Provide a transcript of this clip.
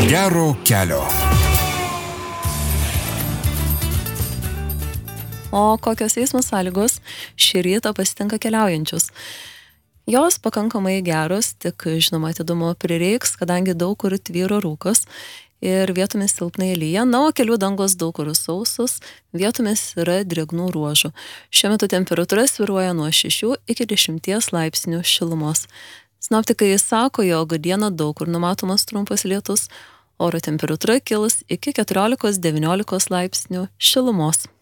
Gero kelio. O kokios eismo sąlygos šį rytą pasitinka keliaujančius? Jos pakankamai geros, tik žinoma atidumo prireiks, kadangi daug kur tvyro rūkas ir vietomis silpnai lyja, o kelių dangos daug kur sausos, vietomis yra drėgnų ruožų. Šiuo metu temperatūra svyruoja nuo 6 iki 10 laipsnių šilumos. Sinoptikai sako, jog dieną daug kur numatomas trumpas lietus, oro temperatūra kils iki 14-19 laipsnių šilumos.